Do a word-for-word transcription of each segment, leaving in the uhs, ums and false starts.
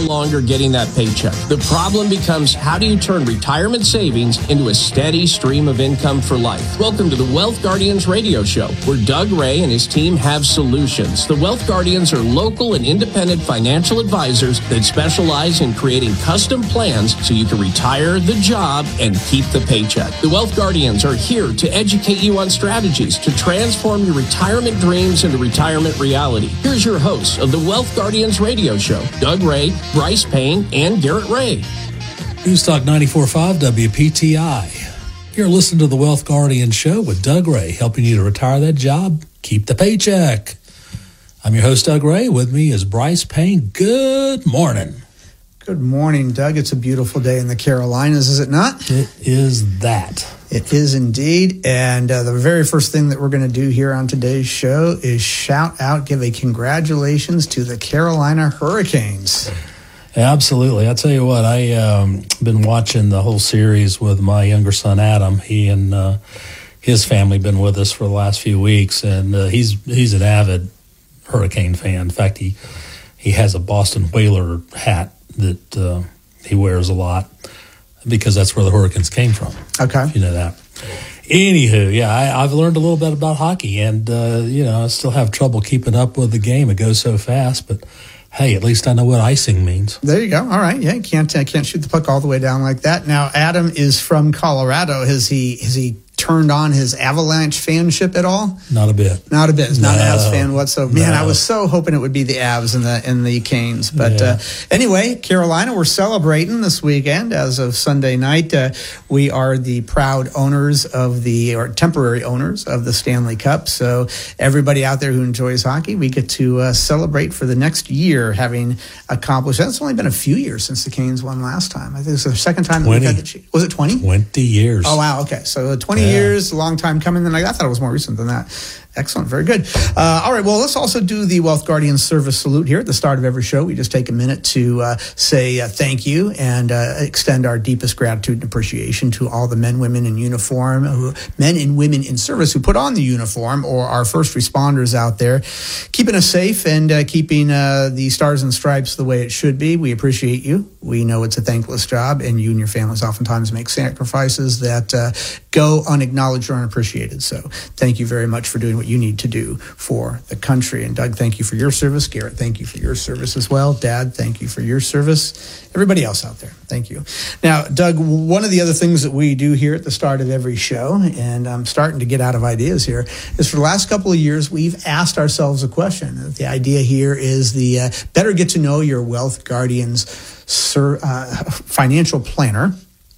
longer getting that paycheck. The problem becomes, how do you turn retirement savings into a steady stream of income for life? Welcome to the Wealth Guardians radio show, where Doug Ray and his team have solutions. The Wealth Guardians are local and independent financial advisors that specialize in creating custom plans so you can retire the job and keep the paycheck. The Wealth Guardians are here to educate you on strategies to transform your retirement dreams into retirement reality. Here's your hosts of the Wealth Guardians radio show, Doug Ray, Bryce Payne, and Garrett Ray. News Talk ninety-four point five W P T I. You're listening to the Wealth Guardians show with Doug Ray, helping you to retire that job, keep the paycheck. I'm your host, Doug Ray. With me is Bryce Payne. Good morning. Good morning, Doug. It's a beautiful day in the Carolinas, is it not? It is that. It is indeed. And uh, the very first thing that we're going to do here on today's show is shout out, give a congratulations to the Carolina Hurricanes. Absolutely. I tell you what, I um, been watching the whole series with my younger son, Adam. He and uh, his family been with us for the last few weeks, and uh, he's he's an avid Hurricane fan. In fact, he, he has a Boston Whaler hat that uh, he wears a lot because that's where the Hurricanes came from. Okay. If you know that. Anywho, yeah, I, I've learned a little bit about hockey, and, uh, you know, I still have trouble keeping up with the game. It goes so fast, but hey, at least I know what icing means. There you go. All right. Yeah, you can't, uh, can't shoot the puck all the way down like that. Now, Adam is from Colorado. Has he, has he turned on his Avalanche fanship at all? Not a bit. Not a bit. He's not no, an Avs fan whatsoever. Man, no. I was so hoping it would be the Avs and the and the Canes. But yeah. uh, anyway, Carolina, we're celebrating this weekend as of Sunday night. Uh, we are the proud owners of the, or temporary owners of the Stanley Cup. So everybody out there who enjoys hockey, we get to uh, celebrate for the next year having accomplished. That's only been a few years since the Canes won last time. I think it's the second time that we got the. Was it twenty? twenty years. Oh, wow. Okay. So twenty yeah. years, a long time coming. Then I, I thought it was more recent than that. Excellent. Very good. Uh, all right. Well, let's also do the Wealth Guardians service salute here at the start of every show. We just take a minute to uh, say uh, thank you and uh, extend our deepest gratitude and appreciation to all the men, women in uniform, who, men and women in service who put on the uniform, or our first responders out there, keeping us safe and uh, keeping uh, the stars and stripes the way it should be. We appreciate you. We know it's a thankless job, and you and your families oftentimes make sacrifices that uh, go unacknowledged or unappreciated. So thank you very much for doing what you need to do for the country. And Doug, thank you for your service. Garrett, thank you for your service as well. Dad, thank you for your service. Everybody else out there, thank you. Now, Doug, one of the other things that we do here at the start of every show, and I'm starting to get out of ideas here, is for the last couple of years, we've asked ourselves a question. The idea here is the uh, better get to know your Wealth Guardians Sir, uh, financial planner.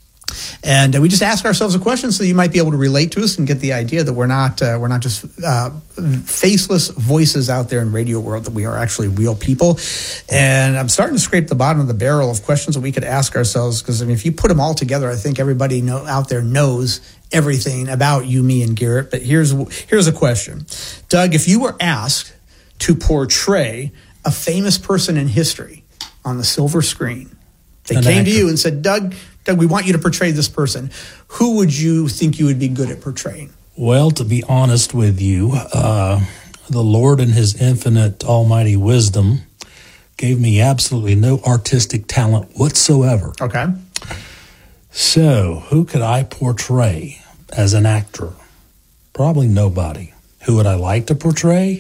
And uh, we just ask ourselves a question so you might be able to relate to us and get the idea that we're not uh, we're not just uh, faceless voices out there in radio world, that we are actually real people. And I'm starting to scrape the bottom of the barrel of questions that we could ask ourselves, because I mean, if you put them all together, I think everybody know, out there knows everything about you, me, and Garrett. But here's here's a question. Doug, if you were asked to portray a famous person in history on the silver screen, they An came actor. to you and said, Doug, Doug, we want you to portray this person. Who would you think you would be good at portraying? Well, to be honest with you, uh, the Lord in his infinite almighty wisdom gave me absolutely no artistic talent whatsoever. Okay. So who could I portray as an actor? Probably nobody. Who would I like to portray?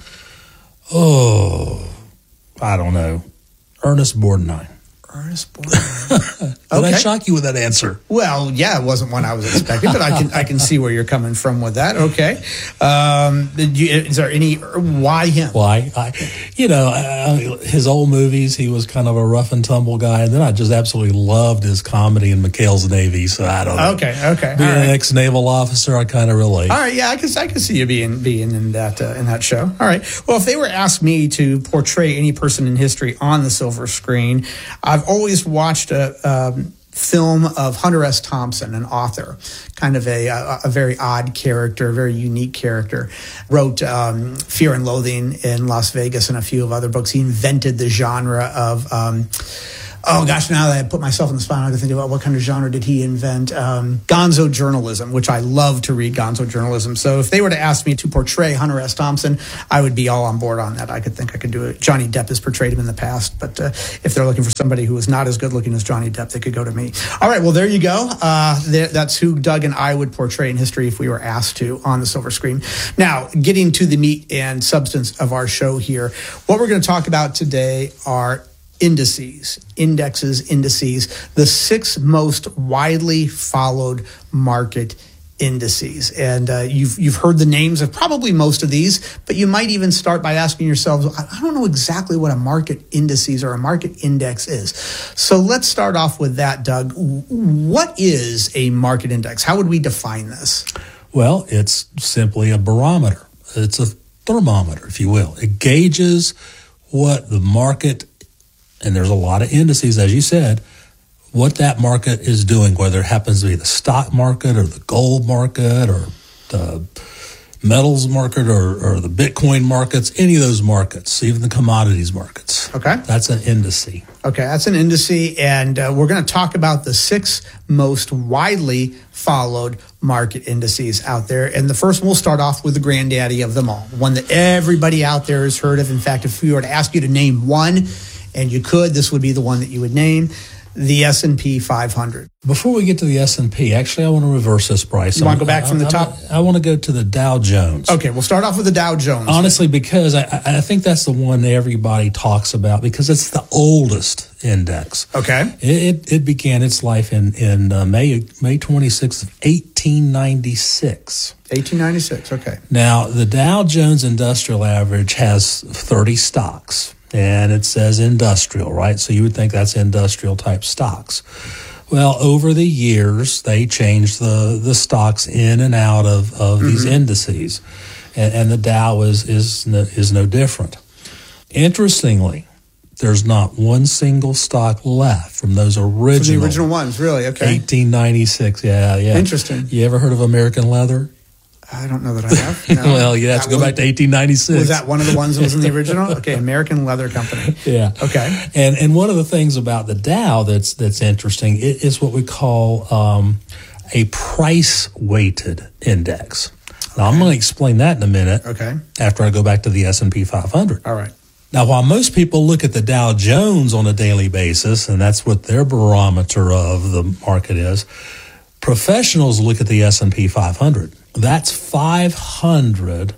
Oh, I don't know. Ernest Borgnine. Ernest Borgnine. Did Okay. I shock you with that answer? Well, yeah, it wasn't one I was expecting, but I can I can see where you're coming from with that. Okay. Um, did you, is there any, why him? Why? I, you know, uh, his old movies, he was kind of a rough and tumble guy. And then I just absolutely loved his comedy in McHale's Navy. So I don't know. Okay, okay. Being all right. an ex-naval officer, I kind of relate. All right, yeah, I can I can see you being being in that uh, in that show. All right. Well, if they were asked me to portray any person in history on the silver screen, I've always watched a um, film of Hunter S. Thompson, an author, kind of a a, a very odd character, a very unique character. Wrote um, Fear and Loathing in Las Vegas and a few of other books. He invented the genre of. Um, Oh gosh, now that I put myself in the spot, I have to think about what kind of genre did he invent? Um, gonzo journalism, which I love to read gonzo journalism. So if they were to ask me to portray Hunter S. Thompson, I would be all on board on that. I could think I could do it. Johnny Depp has portrayed him in the past, but uh, if they're looking for somebody who is not as good looking as Johnny Depp, they could go to me. All right, well, there you go. Uh, there, that's who Doug and I would portray in history if we were asked to on the silver screen. Now, getting to the meat and substance of our show here, what we're going to talk about today are indices, indexes, indices, the six most widely followed market indices. And uh, you've you've heard the names of probably most of these, but you might even start by asking yourselves, I don't know exactly what a market indices or a market index is. So let's start off with that, Doug. What is a market index? How would we define this? Well, it's simply a barometer. It's a thermometer, if you will. It gauges what the market, and there's a lot of indices, as you said, what that market is doing, whether it happens to be the stock market or the gold market or the metals market or, or the Bitcoin markets, any of those markets, even the commodities markets. Okay. That's an indice. Okay, that's an indice, and uh, we're going to talk about the six most widely followed market indices out there. And the first one, we'll start off with the granddaddy of them all, one that everybody out there has heard of. In fact, if we were to ask you to name one, and you could, this would be the one that you would name, the S and P five hundred. Before we get to the S and P, actually, I want to reverse this, Bryce. You want to go back I, from the I, top? I, I want to go to the Dow Jones. Okay, we'll start off with the Dow Jones. Honestly, because I, I think that's the one everybody talks about because it's the oldest index. Okay. It, it, it began its life in, in uh, May May twenty-sixth of eighteen ninety-six. eighteen ninety-six, okay. Now, the Dow Jones Industrial Average has thirty stocks. And it says industrial, right? So you would think that's industrial type stocks. Well, over the years, they changed the, the stocks in and out of, of mm-hmm. these indices. And, and the Dow is, is, no, is no different. Interestingly, there's not one single stock left from those original. From the original ones, really? Okay. eighteen ninety-six, yeah, yeah. Interesting. You ever heard of American Leather? I don't know that I have. No. Well, you have that to go was, back to eighteen ninety-six. Was that one of the ones that was in the original? Okay, American Leather Company. Yeah. Okay. And and one of the things about the Dow that's that's interesting is what we call um, a price-weighted index. Now, okay. I'm going to explain that in a minute. Okay. After I go back to the S and P five hundred. All right. Now, while most people look at the Dow Jones on a daily basis, and that's what their barometer of the market is, professionals look at the S and P five hundred. That's five hundred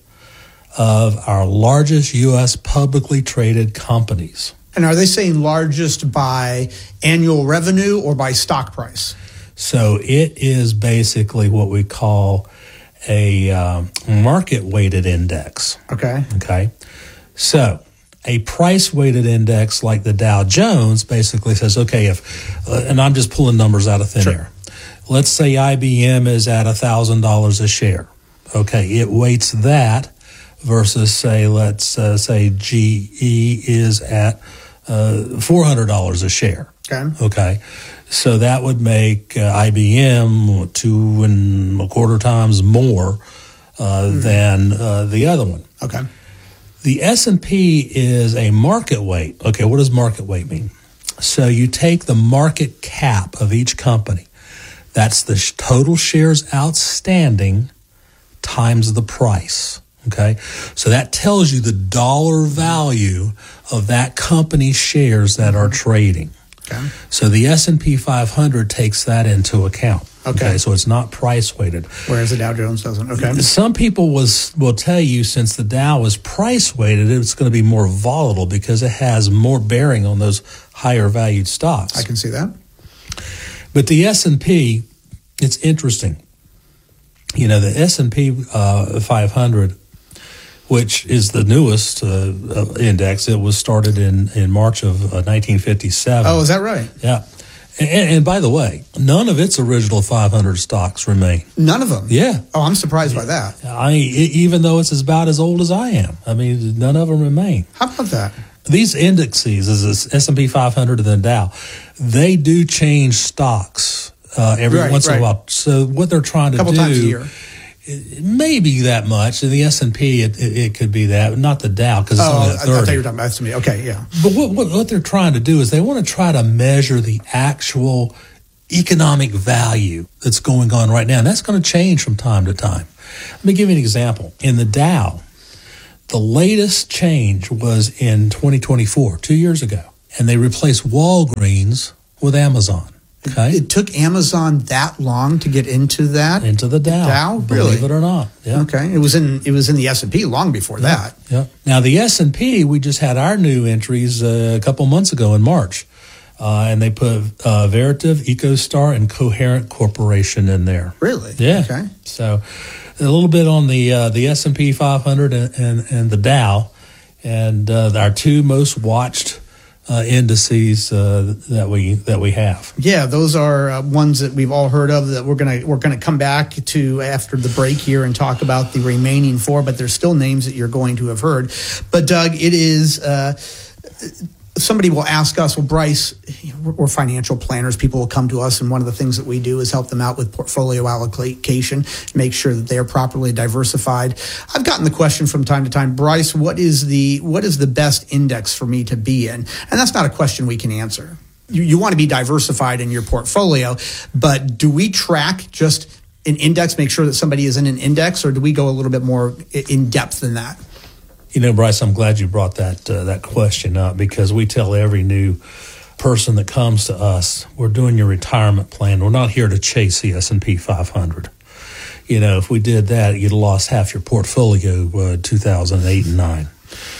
of our largest U S publicly traded companies. And are they saying largest by annual revenue or by stock price? So it is basically what we call a um, market-weighted index. Okay. Okay. So a price-weighted index like the Dow Jones basically says, okay, if, uh, and I'm just pulling numbers out of thin sure. air. Let's say I B M is at one thousand dollars a share. Okay, it weights that versus, say, let's uh, say G E is at uh, four hundred dollars a share. Okay. Okay, so that would make uh, I B M two and a quarter times more uh, mm-hmm. than uh, the other one. Okay. The S and P is a market weight. Okay, what does market weight mean? So you take the market cap of each company. That's the total shares outstanding times the price, okay? So that tells you the dollar value of that company's shares that are trading. Okay. So the S and P five hundred takes that into account. Okay. okay. So it's not price-weighted. Whereas the Dow Jones doesn't. Okay. Some people was, will tell you since the Dow is price-weighted, it's going to be more volatile because it has more bearing on those higher-valued stocks. I can see that. But the S and P, it's interesting. You know, the S and P uh, five hundred, which is the newest uh, index, it was started in, in March of uh, nineteen fifty-seven. Oh, is that right? Yeah. And, and by the way, none of its original five hundred stocks remain. None of them? Yeah. Oh, I'm surprised by that. I mean, even though it's about as old as I am. I mean, none of them remain. How about that? These indexes, as the S and P five hundred and the Dow, they do change stocks uh, every right, once right. in a while. So what they're trying to Couple do times a year. it, it may be that much. In the S and P, it, it, it could be that, but not the Dow because it's oh, only at thirty. I thought you were talking about S and P. Okay, yeah. But what, what, what they're trying to do is they want to try to measure the actual economic value that's going on right now, and that's going to change from time to time. Let me give you an example. In the Dow, the latest change was in twenty twenty-four, two years ago, and they replaced Walgreens with Amazon. Okay, It took Amazon that long to get into that into the Dow, Dow, believe really? it or not. Yeah. Okay, it was in it was in the S and P long before that. Yeah. Now the S and P, we just had our new entries uh, a couple months ago in March. Uh, and they put uh, Veritiv, EcoStar, and Coherent Corporation in there. Really? Yeah. Okay. So a little bit on the uh, the S and P five hundred and, and, and the Dow, and uh, our two most watched uh, indices uh, that we that we have. Yeah, those are uh, ones that we've all heard of that we're gonna we're gonna come back to after the break here and talk about the remaining four. But there's still names that you're going to have heard. But Doug, it is. Uh, Somebody will ask us, well, Bryce, we're financial planners. People will come to us, and one of the things that we do is help them out with portfolio allocation, make sure that they are properly diversified. I've gotten the question from time to time, Bryce, what is the what is the best index for me to be in? And that's not a question we can answer. You, you want to be diversified in your portfolio, but do we track just an index, make sure that somebody is in an index, or do we go a little bit more in depth than that? You know, Bryce, I'm glad you brought that uh, that question up because we tell every new person that comes to us, we're doing your retirement plan. We're not here to chase the S and P five hundred. You know, if we did that, you'd have lost half your portfolio uh, two thousand eight and nine.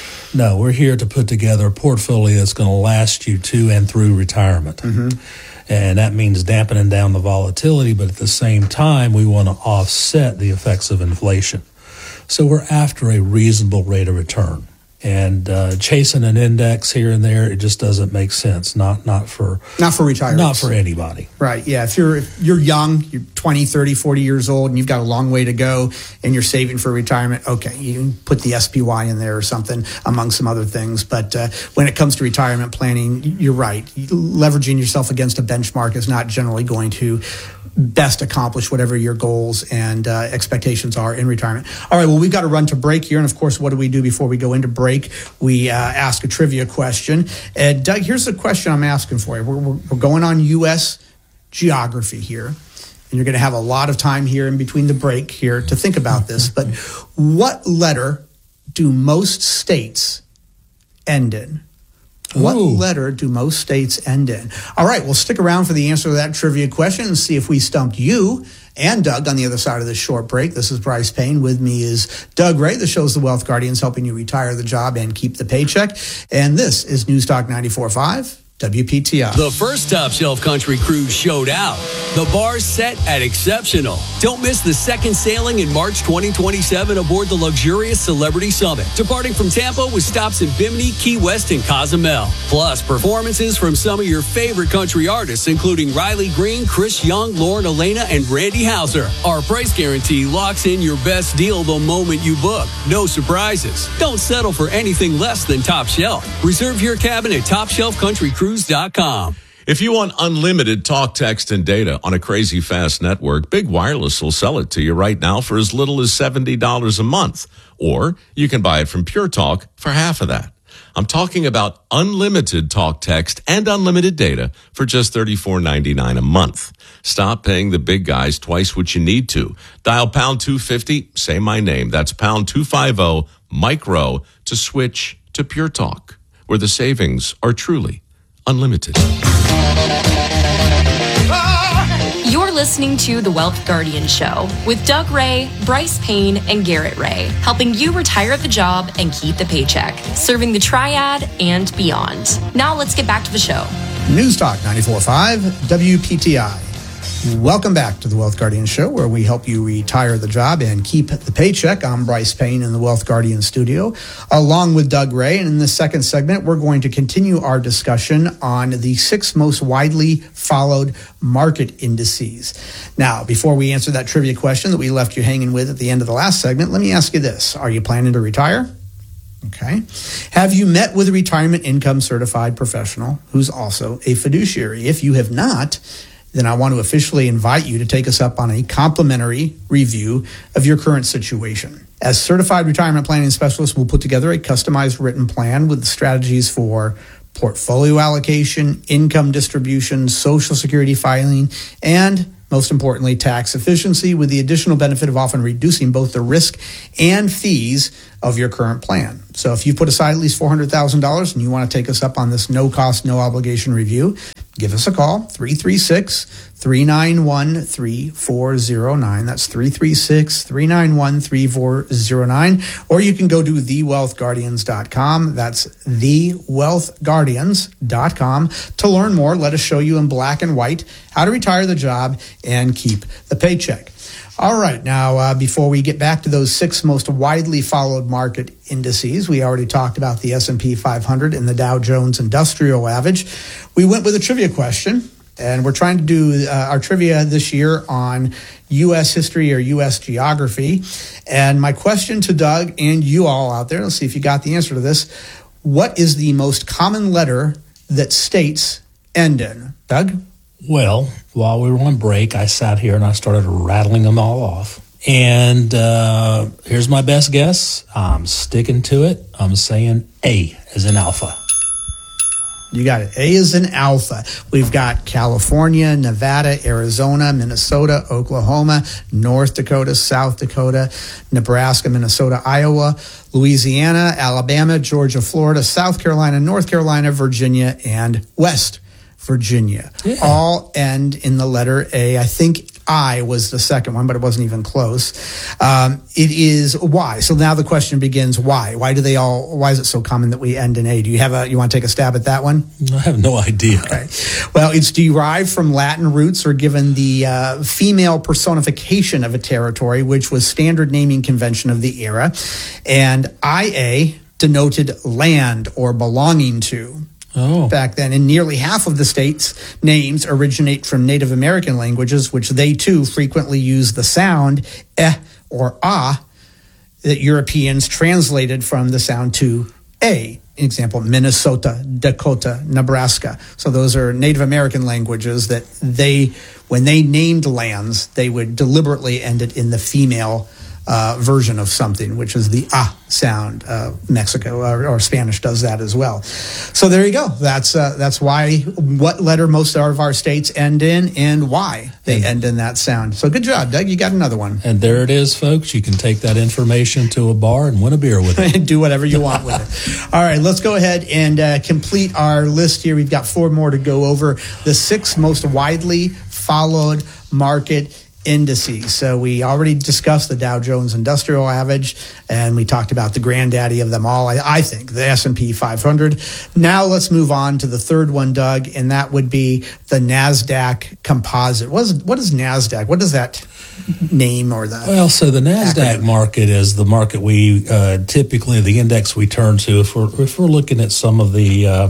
No, we're here to put together a portfolio that's going to last you to and through retirement. Mm-hmm. And that means dampening down the volatility, but at the same time, we want to offset the effects of inflation. So we're after a reasonable rate of return. And uh, chasing an index here and there, it just doesn't make sense. Not not for not for retirees. Not for anybody. Right. Yeah. If you're if you're young, you're twenty, thirty, forty years old, and you've got a long way to go, and you're saving for retirement, okay, you can put the S P Y in there or something, among some other things. But uh, when it comes to retirement planning, you're right. Leveraging yourself against a benchmark is not generally going to best accomplish whatever your goals and uh, expectations are in retirement. All right, well, we've got to run to break here. And, of course, what do we do before we go into break? We uh, ask a trivia question. And, Doug, here's the question I'm asking for you. We're, we're, we're going on U S geography here. And you're going to have a lot of time here in between the break here to think about this. But what letter do most states end in? What Ooh. letter do most states end in? All right, well, stick around for the answer to that trivia question and see if we stumped you and Doug on the other side of this short break. This is Bryce Payne. With me is Doug Ray. The show's The Wealth Guardians, helping you retire the job and keep the paycheck. And this is News Talk ninety-four point five. W P T I. The first Top Shelf Country Cruise showed out. The bar's set at exceptional. Don't miss the second sailing in March twenty twenty-seven aboard the luxurious Celebrity Summit, departing from Tampa with stops in Bimini, Key West, and Cozumel. Plus, performances from some of your favorite country artists, including Riley Green, Chris Young, Lauren Elena, and Randy Houser. Our price guarantee locks in your best deal the moment you book. No surprises. Don't settle for anything less than Top Shelf. Reserve your cabin at top shelf country cruise dot com. If you want unlimited talk, text, and data on a crazy fast network, Big Wireless will sell it to you right now for as little as seventy dollars a month. Or you can buy it from Pure Talk for half of that. I'm talking about unlimited talk, text, and unlimited data for just thirty-four ninety-nine a month. Stop paying the big guys twice what you need to. Dial pound two fifty, say my name. That's pound two fifty, micro, to switch to Pure Talk, where the savings are truly unlimited. You're listening to The Wealth Guardian Show with Doug Ray, Bryce Payne, and Garrett Ray, helping you retire the job and keep the paycheck, serving the triad and beyond. Now let's get back to the show. News Talk ninety-four point five W P T I. Welcome back to the Wealth Guardian Show, where we help you retire the job and keep the paycheck. I'm Bryce Payne in the Wealth Guardian studio, along with Doug Ray. And in the second segment, we're going to continue our discussion on the six most widely followed market indices. Now, before we answer that trivia question that we left you hanging with at the end of the last segment, let me ask you this. Are you planning to retire? Okay. Have you met with a retirement income certified professional who's also a fiduciary? If you have not, then I want to officially invite you to take us up on a complimentary review of your current situation. As certified retirement planning specialists, we'll put together a customized written plan with strategies for portfolio allocation, income distribution, Social Security filing, and most importantly, tax efficiency, with the additional benefit of often reducing both the risk and fees of your current plan. So if you've put aside at least four hundred thousand dollars and you want to take us up on this no-cost, no-obligation review, give us a call, three three six, three nine one, three four zero nine. That's three three six, three nine one, three four zero nine. Or you can go to the wealth guardians dot com. That's the wealth guardians dot com to learn more. Let us show you in black and white how to retire the job and keep the paycheck. All right. Now, uh, before we get back to those six most widely followed market indices, we already talked about the S and P five hundred and the Dow Jones Industrial Average. We went with a trivia question, and we're trying to do uh, our trivia this year on U S history or U S geography. And my question to Doug and you all out there, let's see if you got the answer to this. What is the most common letter that states end in? Doug? Well, while we were on break, I sat here and I started rattling them all off. And uh, here's my best guess. I'm sticking to it. I'm saying A as in alpha. You got it. A is in alpha. We've got California, Nevada, Arizona, Minnesota, Oklahoma, North Dakota, South Dakota, Nebraska, Minnesota, Iowa, Louisiana, Alabama, Georgia, Florida, South Carolina, North Carolina, Virginia, and West Virginia. Yeah. All end in the letter A. I think I was the second one, but it wasn't even close. Um, it is Y. So now the question begins, why? Why do they all, why is it so common that we end in A? Do you have a, you want to take a stab at that one? I have no idea. Okay. Well, it's derived from Latin roots or given the uh, female personification of a territory, which was standard naming convention of the era. And I A denoted land or belonging to. Oh. Back then, and nearly half of the state's names originate from Native American languages, which they too frequently use the sound eh or ah that Europeans translated from the sound to a. Example, Minnesota, Dakota, Nebraska. So those are Native American languages that they, when they named lands, they would deliberately end it in the female Uh, version of something, which is the ah sound. Uh, Mexico or, or Spanish does that as well. So there you go. That's uh, that's why what letter most of our states end in and why they and, end in that sound. So good job, Doug. You got another one. And there it is, folks. You can take that information to a bar and win a beer with it. And do whatever you want with it. All right, let's go ahead and uh, complete our list here. We've got four more to go over. The six most widely followed market indices. So we already discussed the Dow Jones Industrial Average, and we talked about the granddaddy of them all, I, I think, the S and P five hundred. Now let's move on to the third one, Doug, and that would be the NASDAQ Composite. What is, what is NASDAQ? What does that name or the Well, so the NASDAQ acronym? Market is the market we uh, typically, the index we turn to if we're, if we're looking at some of the uh,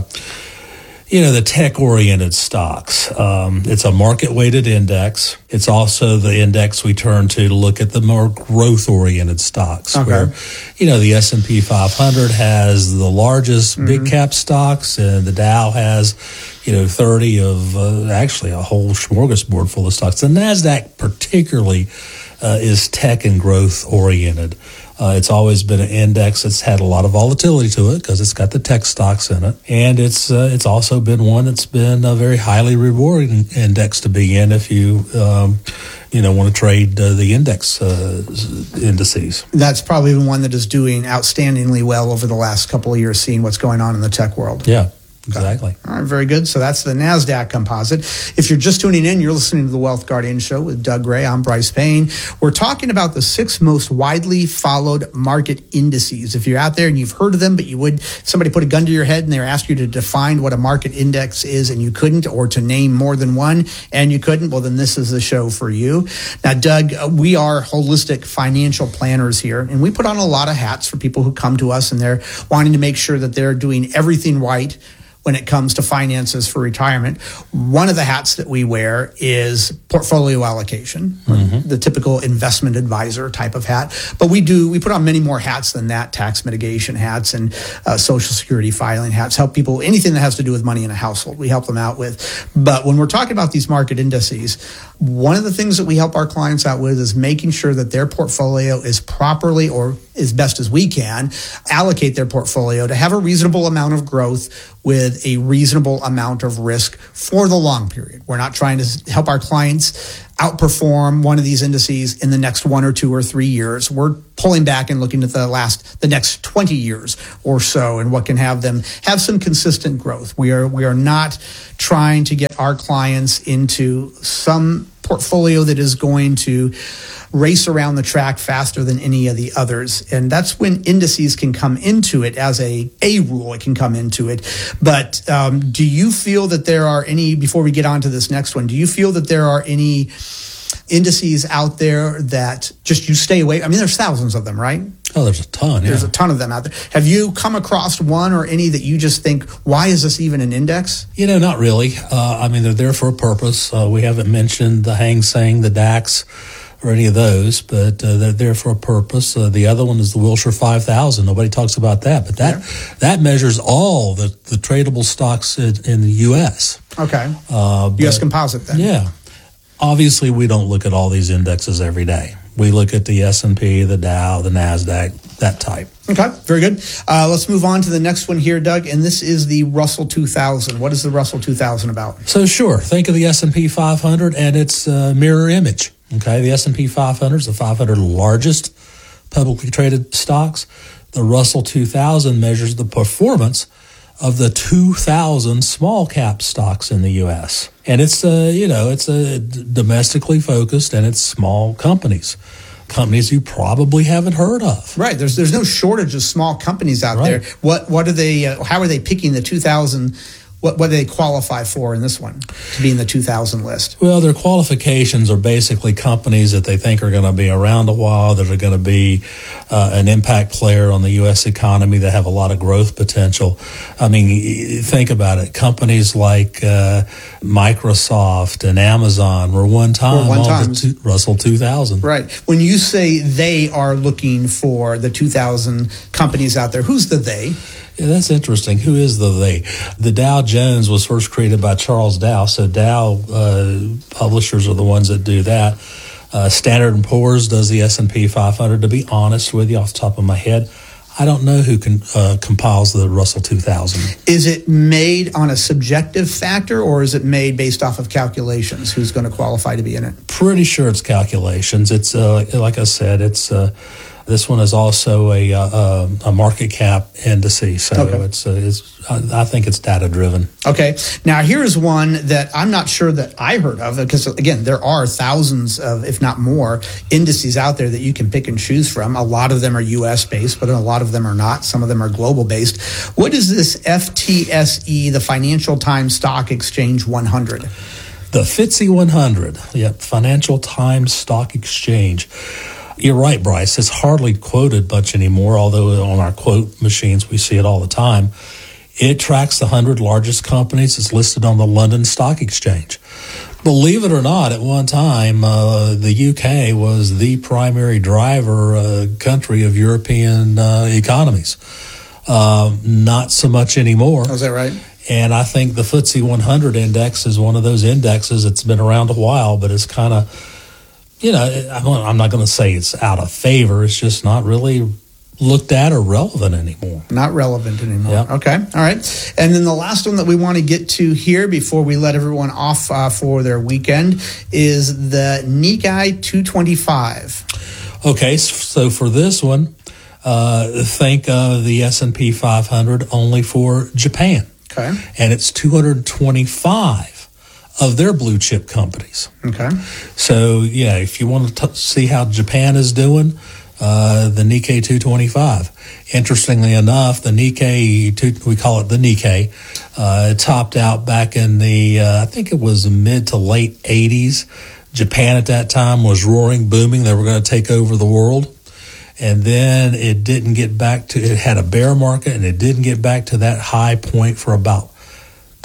You know, the tech-oriented stocks. Um, it's a market-weighted index. It's also the index we turn to to look at the more growth-oriented stocks. Okay. Where, you know, the S and P five hundred has the largest mm-hmm. big-cap stocks, and the Dow has, you know, thirty of uh, actually a whole smorgasbord full of stocks. The NASDAQ particularly uh, is tech and growth-oriented. Uh, it's always been an index that's had a lot of volatility to it because it's got the tech stocks in it. And it's uh, it's also been one that's been a very highly rewarding index to be in if you, um, you know, want to trade uh, the index uh, indices. That's probably the one that is doing outstandingly well over the last couple of years, seeing what's going on in the tech world. Yeah. Exactly. All right, very good. So that's the NASDAQ Composite. If you're just tuning in, you're listening to the Wealth Guardian Show with Doug Ray. I'm Bryce Payne. We're talking about the six most widely followed market indices. If you're out there and you've heard of them, but you would, somebody put a gun to your head and they asked you to define what a market index is and you couldn't, or to name more than one and you couldn't, well, then this is the show for you. Now, Doug, we are holistic financial planners here, and we put on a lot of hats for people who come to us and they're wanting to make sure that they're doing everything right when it comes to finances for retirement. One of the hats that we wear is portfolio allocation, mm-hmm. the typical investment advisor type of hat. But we do, we put on many more hats than that, tax mitigation hats and uh, Social Security filing hats, help people, anything that has to do with money in a household, we help them out with. But when we're talking about these market indices, one of the things that we help our clients out with is making sure that their portfolio is properly, or as best as we can, allocate their portfolio to have a reasonable amount of growth with a reasonable amount of risk for the long period. We're not trying to help our clients outperform one of these indices in the next one or two or three years. We're pulling back and looking at the last, the next twenty years or so, and what can have them have some consistent growth. We are, we are not trying to get our clients into some portfolio that is going to race around the track faster than any of the others. And that's when indices can come into it as a, a rule, it can come into it. But um, do you feel that there are any, before we get on to this next one, do you feel that there are any indices out there that just you stay away? I mean, there's thousands of them, right? Oh, there's a ton. Yeah. There's a ton of them out there. Have you come across one or any that you just think, why is this even an index? You know, not really. Uh, I mean, they're there for a purpose. Uh, we haven't mentioned the Hang Seng, the DAX, or any of those, but uh, they're there for a purpose. Uh, the other one is the Wilshire five thousand. Nobody talks about that, but that yeah. that measures all the, the tradable stocks in, in the U S. Okay. Uh, U S composite then. Yeah. Obviously, we don't look at all these indexes every day. We look at the S and P, the Dow, the NASDAQ, that type. Okay, very good. Uh, let's move on to the next one here, Doug, and this is the Russell two thousand. What is the Russell two thousand about? So sure, think of the S and P five hundred and its uh, mirror image. Okay, the S and P five hundred is the five hundred largest publicly traded stocks. The Russell two thousand measures the performance of the two thousand small cap stocks in the U S. And it's, uh, you know, it's uh, domestically focused, and it's small companies, companies you probably haven't heard of. Right. There's there's no shortage of small companies out right. there. What what are they? Uh, how are they picking the two thousand? What what do they qualify for in this one to be in the two thousand list? Well, their qualifications are basically companies that they think are going to be around a while, that are going to be uh, an impact player on the U S economy, that have a lot of growth potential. I mean, think about it. Companies like uh, Microsoft and Amazon were one time one on time. the two, Russell two thousand. Right. When you say they are looking for the two thousand companies out there, who's the they? Yeah, that's interesting. Who is the they? The Dow Jones was first created by Charles Dow, so Dow uh, publishers are the ones that do that. Uh, Standard and Poor's does the S and P five hundred. To be honest with you, off the top of my head, I don't know who can, uh, compiles the Russell two thousand. Is it made on a subjective factor, or is it made based off of calculations? Who's going to qualify to be in it? Pretty sure it's calculations. It's uh, like I said, it's uh, this one is also a uh, a market cap indice, so okay. it's uh, it's I think it's data driven. Okay, now here's one that I'm not sure that I heard of, because again, there are thousands of, if not more, indices out there that you can pick and choose from. A lot of them are U S based, but a lot of them are not. Some of them are global based. What is this F T S E, the Financial Times Stock Exchange one hundred? The F T S E one hundred, yep, Financial Times Stock Exchange. You're right, Bryce. It's hardly quoted much anymore, although on our quote machines we see it all the time. It tracks the one hundred largest companies. It's listed on the London Stock Exchange. Believe it or not, at one time, uh, the U K was the primary driver uh, country of European uh, economies. Uh, not so much anymore. Oh, is that right? And I think the F T S E one hundred index is one of those indexes that's been around a while, but it's kind of, you know, I'm not going to say it's out of favor. It's just not really looked at or relevant anymore. Not relevant anymore. Yep. Okay. All right. And then the last one that we want to get to here before we let everyone off uh, for their weekend is the Nikkei two twenty-five. Okay. So for this one, uh, think of the S and P five hundred only for Japan. Okay. And it's two hundred twenty-five of their blue chip companies. Okay. So, yeah, if you want to t- see how Japan is doing, uh, the Nikkei two twenty-five. Interestingly enough, the Nikkei, two, we call it the Nikkei, uh, it topped out back in the, uh, I think it was mid to late eighties. Japan at that time was roaring, booming. They were going to take over the world. And then it didn't get back to, it had a bear market, and it didn't get back to that high point for about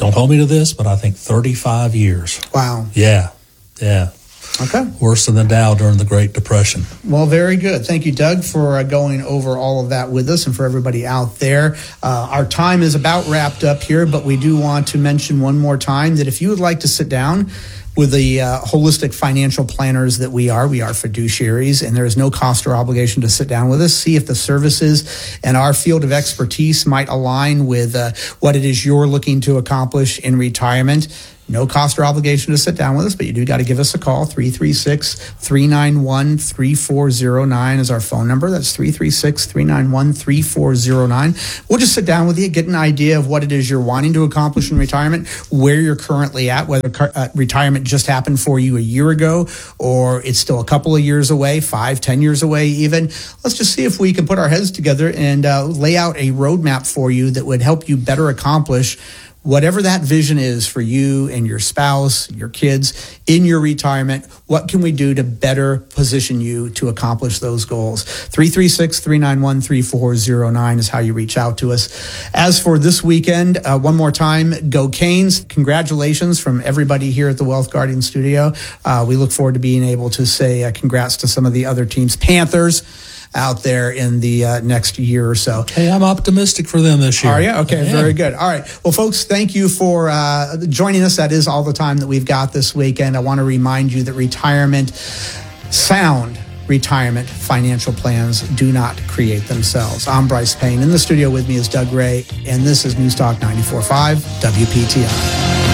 don't hold me to this, but I think thirty-five years. Wow. Yeah, yeah. Okay. Worse than the Dow during the Great Depression. Well, very good. Thank you, Doug, for uh, going over all of that with us and for everybody out there. Uh, our time is about wrapped up here, but we do want to mention one more time that if you would like to sit down with the uh, holistic financial planners that we are, we are fiduciaries, and there is no cost or obligation to sit down with us, see if the services and our field of expertise might align with uh, what it is you're looking to accomplish in retirement. No cost or obligation to sit down with us, but you do got to give us a call. three three six, three nine one, three four zero nine is our phone number. That's three three six, three nine one, three four zero nine. We'll just sit down with you, get an idea of what it is you're wanting to accomplish in retirement, where you're currently at, whether uh, retirement just happened for you a year ago, or it's still a couple of years away, five, ten years away even. Let's just see if we can put our heads together and uh, lay out a roadmap for you that would help you better accomplish whatever that vision is for you and your spouse, your kids in your retirement. What can we do to better position you to accomplish those goals? three three six, three nine one, three four zero nine is how you reach out to us. As for this weekend, uh, one more time, go Canes. Congratulations from everybody here at the Wealth Guardian studio. Uh, we look forward to being able to say uh, congrats to some of the other teams. Panthers out there in the uh, next year or so. Hey, I'm optimistic for them this year. Are you? Okay, yeah. Very good. All right. Well, folks, thank you for uh, joining us. That is all the time that we've got this weekend. I want to remind you that retirement, sound retirement financial plans do not create themselves. I'm Bryce Payne. In the studio with me is Doug Ray, and this is News Talk ninety-four point five W P T I.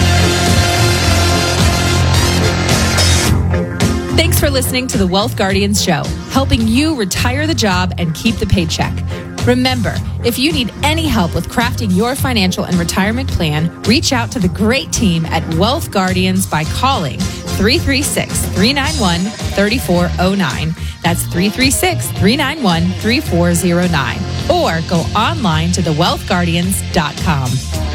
Thanks for listening to the Wealth Guardians Show, helping you retire the job and keep the paycheck. Remember, if you need any help with crafting your financial and retirement plan, reach out to the great team at Wealth Guardians by calling three three six, three nine one, three four zero nine. That's three three six, three nine one, three four zero nine. Or go online to the wealth guardians dot com.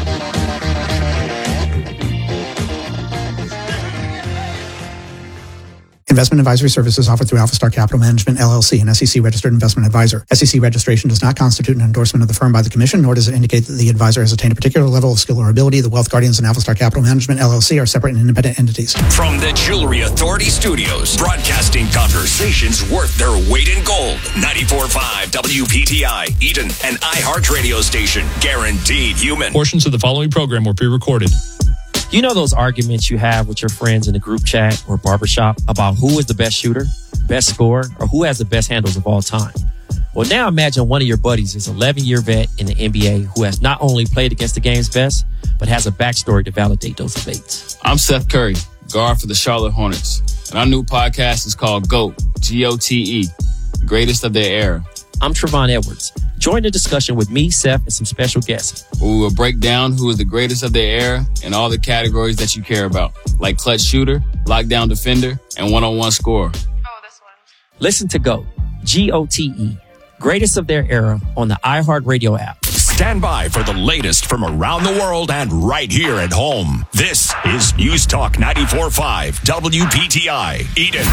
Investment advisory services offered through Alpha Star Capital Management, L L C, an S E C-registered investment advisor. S E C registration does not constitute an endorsement of the firm by the Commission, nor does it indicate that the advisor has attained a particular level of skill or ability. The Wealth Guardians and Alpha Star Capital Management, L L C, are separate and independent entities. From the Jewelry Authority Studios, broadcasting conversations worth their weight in gold. ninety-four point five W P T I, Eden, an iHeart radio station. Guaranteed human. Portions of the following program were pre-recorded. You know those arguments you have with your friends in the group chat or barbershop about who is the best shooter, best scorer, or who has the best handles of all time? Well, now imagine one of your buddies is an eleven-year vet in the N B A who has not only played against the game's best, but has a backstory to validate those debates. I'm Seth Curry, guard for the Charlotte Hornets, and our new podcast is called GOAT, G O T E, Greatest of Their Era. I'm Trevon Edwards. Join the discussion with me, Seth, and some special guests. We will break down who is the greatest of their era in all the categories that you care about, like clutch shooter, lockdown defender, and one-on-one scorer. Oh, this one. Listen to GOAT, G O T E, Greatest of Their Era on the iHeartRadio app. Stand by for the latest from around the world and right here at home. This is News Talk ninety-four point five W P T I, Eden.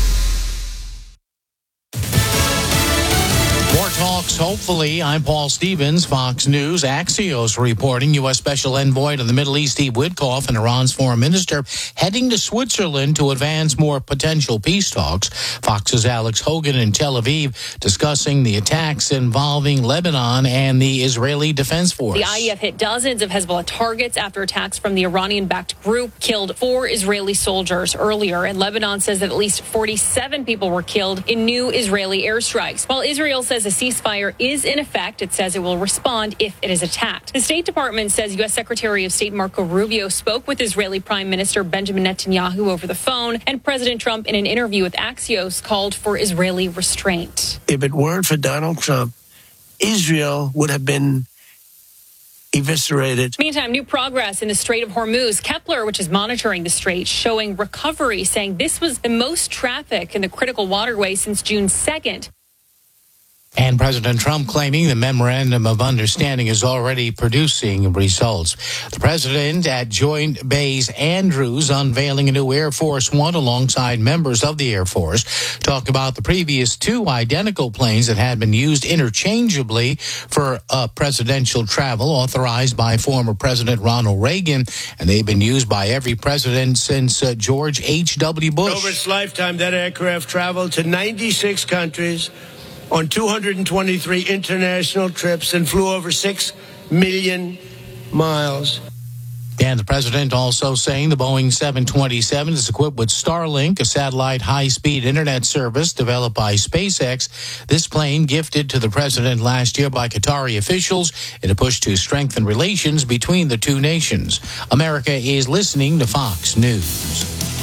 More talks, hopefully. I'm Paul Stevens, Fox News. Axios reporting U S Special Envoy to the Middle East, Steve Witkoff, and Iran's foreign minister heading to Switzerland to advance more potential peace talks. Fox's Alex Hogan in Tel Aviv discussing the attacks involving Lebanon and the Israeli Defense Force. The I E F hit dozens of Hezbollah targets after attacks from the Iranian-backed group killed four Israeli soldiers earlier, and Lebanon says that at least forty-seven people were killed in new Israeli airstrikes. While Israel says a ceasefire is in effect, it says it will respond if it is attacked. The State Department says U S Secretary of State Marco Rubio spoke with Israeli Prime Minister Benjamin Netanyahu over the phone, and President Trump, in an interview with Axios, called for Israeli restraint. If it weren't for Donald Trump, Israel would have been eviscerated. Meantime, new progress in the Strait of Hormuz. Kepler, which is monitoring the strait, showing recovery, saying this was the most traffic in the critical waterway since June second. And President Trump claiming the memorandum of understanding is already producing results. The president at Joint Base Andrews unveiling a new Air Force One alongside members of the Air Force talked about the previous two identical planes that had been used interchangeably for uh, presidential travel authorized by former President Ronald Reagan, and they've been used by every president since uh, George H W. Bush. Over its lifetime, that aircraft traveled to ninety-six countries on two hundred twenty-three international trips and flew over six million miles. And the president also saying the Boeing seven twenty-seven is equipped with Starlink, a satellite high-speed internet service developed by SpaceX. This plane gifted to the president last year by Qatari officials in a push to strengthen relations between the two nations. America is listening to Fox News.